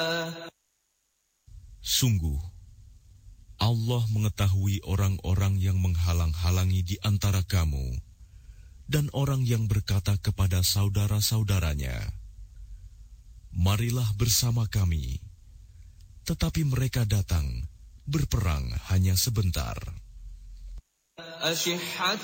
Sungguh, Allah mengetahui orang-orang yang menghalang-halangi di antara kamu dan orang yang berkata kepada saudara-saudaranya, "Marilah bersama kami," tetapi mereka datang berperang hanya sebentar.